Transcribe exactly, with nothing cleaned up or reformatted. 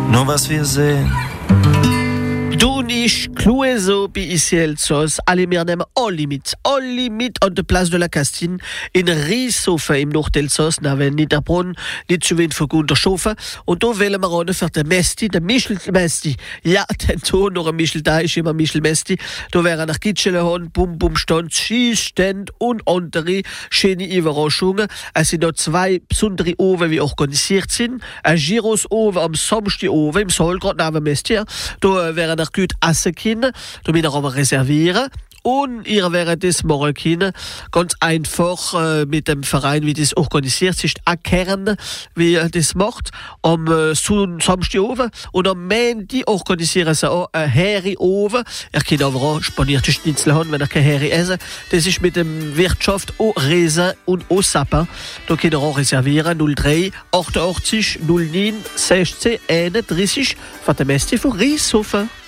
nur was wir sehen. Du nicht Clueso bei Isielzos, alle wir nehmen alle mit, alle mit an der Place de la Castine in Rieshofen im Nordelzos, na wenn nicht der Brunnen, nicht zu wenig für Gunter Schofen. Und da wählen wir auch für den Mesti, den Michel Mesti. Ja, den Ton noch ein Michel, da ist immer Michel Mesti. Da wären nach Gitschelehorn, Bum Bum Stand, Schießstand und andere schöne Überraschungen. Es sind noch zwei besondere Oven, die organisiert sind. Ein Giros Oven am Samstag Oven im Solgrad, neben Mesti. Da wären nach gut essen können, da müsst ihr aber reservieren. Und ihr werdet das morgen können, ganz einfach äh, mit dem Verein, wie das organisiert ist, erkennen, wie er das macht. Am äh, Samstagabend und am Montag organisieren sie auch einen Heri-Oven. Ihr könnt aber auch spanierte Schnitzel haben, wenn ihr keine Heri essen. Das ist mit dem Wirtschaft au Raisin und au Sapin. Da könnt ihr auch reservieren. null drei achtundachtzig null neun sechzehn einunddreißig für den Mesti von Rieshofen.